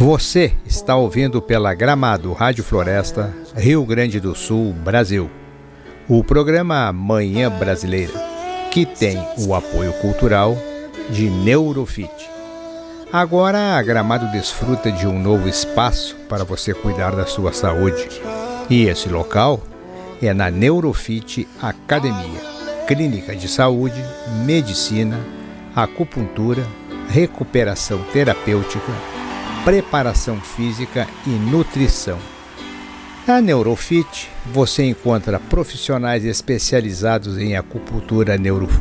Você está ouvindo pela Gramado Rádio Floresta, Rio Grande do Sul, Brasil, o programa Manhã Brasileira, que tem o apoio cultural de Neurofit. Agora a Gramado desfruta de um novo espaço para você cuidar da sua saúde. E esse local é na Neurofit Academia, clínica de saúde, medicina, acupuntura, recuperação terapêutica, preparação física e nutrição. Na Neurofit você encontra profissionais especializados em acupuntura neurofuncional,